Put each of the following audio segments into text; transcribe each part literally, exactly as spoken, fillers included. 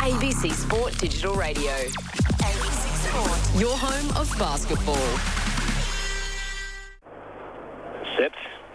A B C Sport Digital Radio. A B C Sport. Your home of basketball. Set.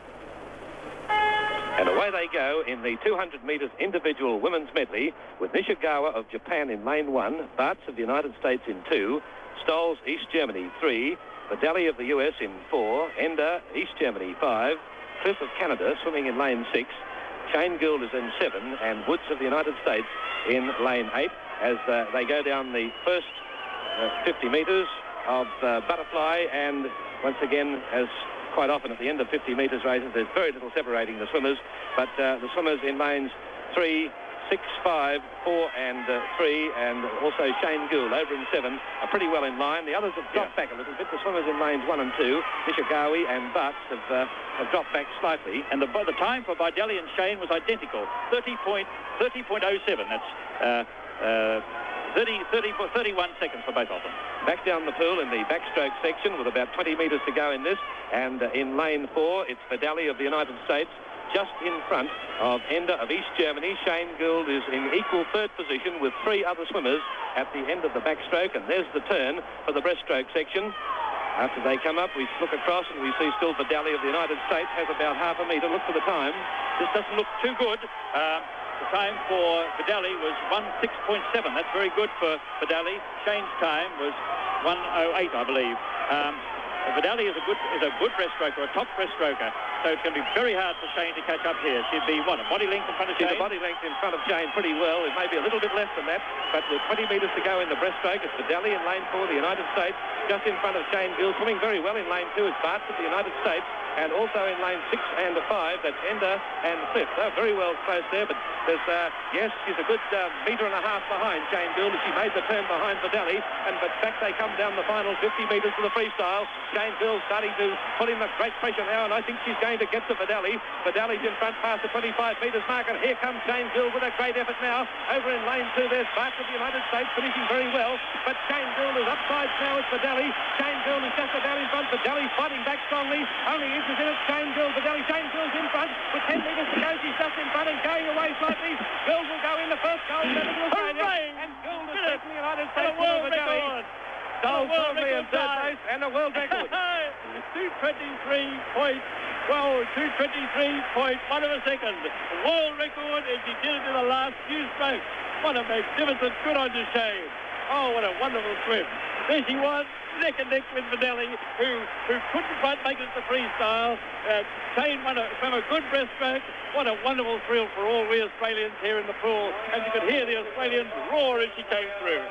And away they go in the two hundred metres individual women's medley with Nishikawa of Japan in lane one, Bartz of the United States in two, Stolz, East Germany, three, Vidali of the U S in four, Ender, East Germany, five, Cliff of Canada swimming in lane six, Shane Gould is in seven, and Woods of the United States in lane eight as uh, they go down the first uh, fifty metres of uh, butterfly. And once again, as quite often at the end of fifty metres races, there's very little separating the swimmers, but uh, the swimmers in lanes three, six, five, four and uh, three, and also Shane Gould over in seven are pretty well in line. The others have dropped yeah. back a little bit. The swimmers in lanes one and two, Nishikawa and Bartz, have, uh, have dropped back slightly. And the, the time for Vidali and Shane was identical, thirty point oh seven. That's uh, uh, thirty, thirty, thirty-one seconds for both of them. Back down the pool in the backstroke section with about twenty metres to go in this, and uh, in lane four, it's Vidali of the United States, just in front of Ender of East Germany. Shane Gould is in equal third position with three other swimmers at the end of the backstroke, and there's the turn for the breaststroke section. After they come up, we look across and we see still Vidali of the United States has about half a metre. Look for the time. This doesn't look too good. Uh, the time for Vidali was one six point seven. That's very good for Vidali. Shane's time was one oh eight, I believe. Um, Vidali is a good is a good breaststroker, a top breaststroker, so it's going to be very hard for Shane to catch up here. She'd be, what, a body length in front of Shane? She's a body length in front of Shane pretty well. It may be a little bit less than that, but with twenty metres to go in the breaststroke, it's Vidali in lane four, the United States, just in front of Shane Gould. Swimming very well in lane two is Bartz of the United States, and also in lane six and five, that's Ender and Cliff. They're very well close there, but there's, uh, yes, she's a good uh, metre and a half behind Shane Gould as she made the turn behind Vidali, and but back they come down the final fifty metres to the freestyle. Shane Gould starting to put in the great pressure now, and I think she's going to get to Vidali. Vidali's in front past the twenty-five metres mark, and here comes Shane Gould with a great effort now. Over in lane two, there's Bartz of the United States finishing very well, but Shane Gould is upside now with Vidali. Shane Gould is just about in front. Vidali's fighting back strongly. Only inches in it. Shane Gould, Vidali. Shane Gould's in front with ten metres to go. She's just in front and going away slightly. Gould will go in the first goal. Hooray! And Gould is taking the United States a world record. Stole firmly in third place and a world record. two twenty-three point well, two twenty-three point one of a second. World record, and she did it in the last few strokes. What a magnificent, good on you, Shane. Oh, what a wonderful swim. There she was, neck and neck with Vidali, who, who couldn't quite make it to freestyle. Uh, Shane won a, from a good breaststroke. What a wonderful thrill for all we Australians here in the pool. And you could hear the Australians roar as she came through.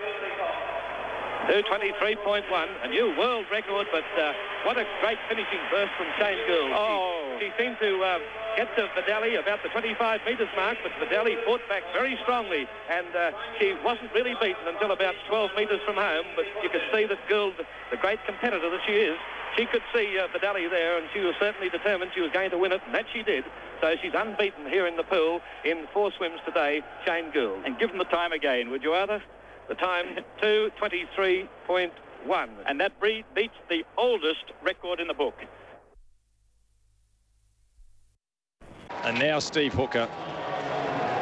two twenty-three point one, a new world record, but uh, what a great finishing burst from Shane Gould. Oh. She, she seemed to uh, get to Vidali about the twenty-five metres mark, but Vidali fought back very strongly, and uh, she wasn't really beaten until about twelve metres from home, but you could see that Gould, the great competitor that she is, she could see uh, Vidali there, and she was certainly determined she was going to win it, and that she did. So she's unbeaten here in the pool in four swims today, Shane Gould. And give them the time again, would you, Arthur? The time, two twenty-three point one. And that beats the oldest record in the book. And now Steve Hooker